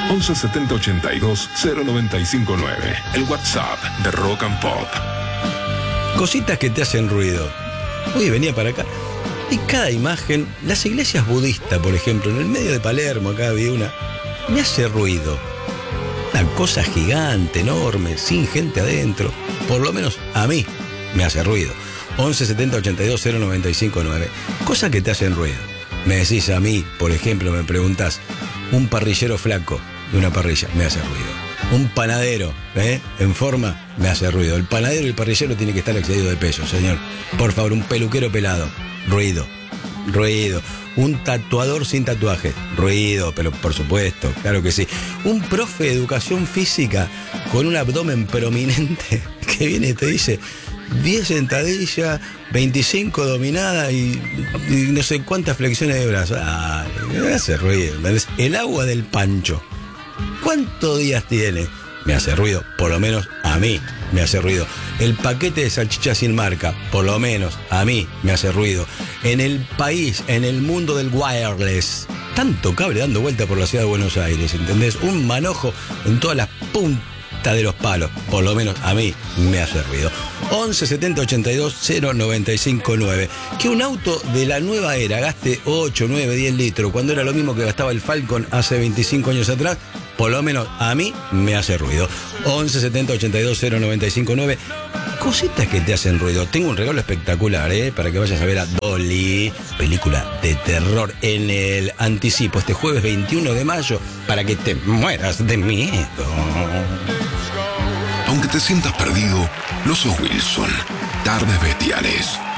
11 70 82 0959. El WhatsApp de Rock and Pop. Cositas que te hacen ruido. Hoy venía para acá y cada imagen, las iglesias budistas, por ejemplo, en el medio de Palermo, acá había una, me hace ruido. Una cosa gigante, enorme, sin gente adentro. Por lo menos a mí me hace ruido. 11 70 82 0959. Cosas que te hacen ruido. Me decís a mí, por ejemplo, me preguntás, un parrillero flaco de una parrilla me hace ruido. Un panadero, en forma, me hace ruido. El panadero y el parrillero tienen que estar excedido de peso, señor. Por favor, un peluquero pelado, ruido. Un tatuador sin tatuaje, ruido, pero por supuesto, claro que sí. Un profe de educación física con un abdomen prominente que viene y te dice 10 sentadillas, 25 dominadas y no sé cuántas flexiones de brazos. Me hace ruido. El agua del pancho, ¿cuántos días tiene? Me hace ruido, por lo menos a mí me hace ruido. El paquete de salchichas sin marca, por lo menos a mí me hace ruido. En el país, en el mundo del wireless, tanto cable dando vuelta por la ciudad de Buenos Aires, ¿entendés? Un manojo en todas las puntas de los palos, por lo menos a mí me hace ruido. 11 70 82 0959. Que un auto de la nueva era gaste 8, 9, 10 litros, cuando era lo mismo que gastaba el Falcon hace 25 años atrás, por lo menos a mí me hace ruido. 11 70 82 0959. Cositas que te hacen ruido. Tengo un regalo espectacular, para que vayas a ver a Dolly, película de terror en el anticipo este jueves 21 de mayo, para que te mueras de miedo. Aunque te sientas perdido, no sos Wilson. Tardes Bestiales.